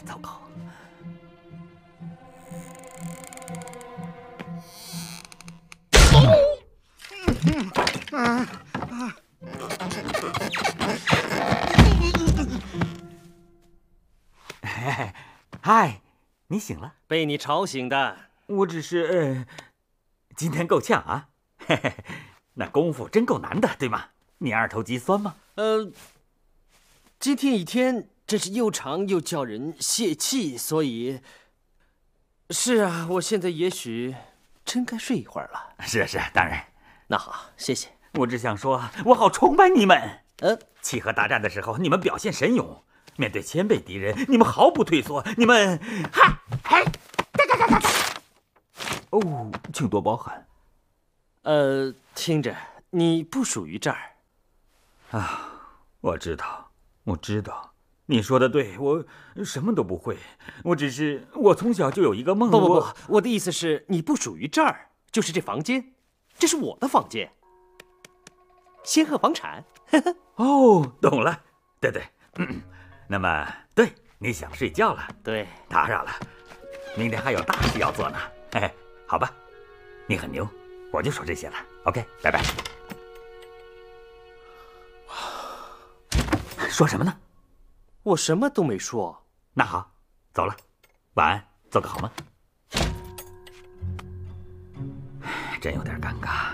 糟糕！嗨，你醒了？ 被你吵醒的。 我只是，今天够呛啊！嘿嘿，那功夫真够难的，对吗？你二头肌酸吗？ 今天一天真是又长又叫人泄气，所以……是啊，我现在也许真该睡一会儿了。 是，当然。 那好，谢谢。 我只想说，我好崇拜你们。契合大战的时候，你们表现神勇；面对千倍敌人，你们毫不退缩。你们，哦，请多包涵。 听着，你不属于这儿。 啊，我知道，你说的对，我什么都不会。我从小就有一个梦。 不，我的意思是你不属于这儿，就是这房间，这是我的房间。仙鹤房产。 哦，懂了。对，那么对，你想睡觉了？ 对， 打扰了。明天还有大事要做呢。嘿嘿，好吧，你很牛，我就说这些了。OK， 拜拜。说什么呢？ 我什么都没说。 那好，走了，晚安，做个好梦。真有点尴尬。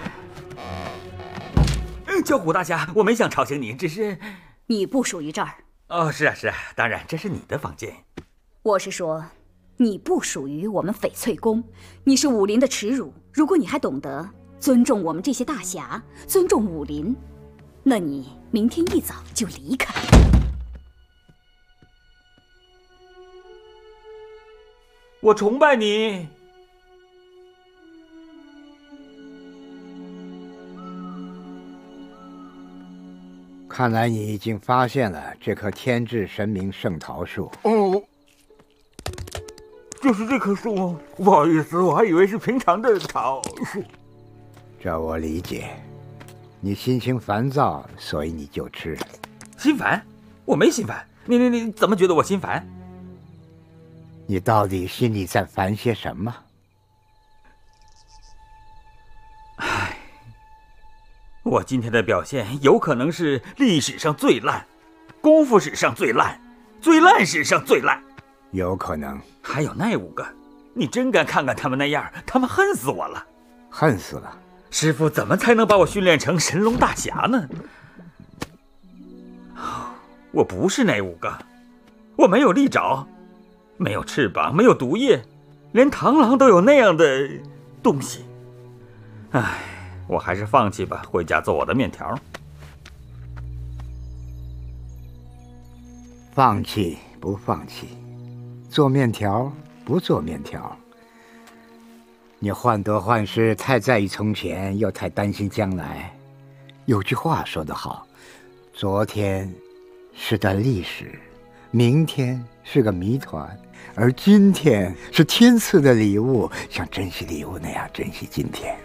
叫虎大侠，我没想吵醒你，只是你不属于这儿。 哦，是啊，当然，这是你的房间。 我是说，你不属于我们翡翠宫，你是武林的耻辱。如果你还懂得尊重我们这些大侠，尊重武林，那你明天一早就离开。 我崇拜你。 看来你已经发现了这棵天智神明圣桃树。 哦，就是这棵树吗？不好意思，我还以为是平常的桃树。 这我理解，你心情烦躁，所以你就吃。 心烦？我没心烦。你怎么觉得我心烦？ 你到底心里在烦些什么？ 唉，我今天的表现有可能是历史上最烂，功夫史上最烂，最烂史上最烂。 有可能。 还有那5个，你真敢看看他们那样，他们恨死我了。 恨死了。 师傅怎么才能把我训练成神龙大侠呢？我不是那5个，我没有利爪，没有翅膀，没有毒液，连螳螂都有那样的东西。唉，我还是放弃吧，回家做我的面条。 放弃不放弃，做面条不做面条。你患得患失，太在意从前，又太担心将来。有句话说得好，昨天是段历史，明天是个谜团，而今天是天赐的礼物，像珍惜礼物那样珍惜今天。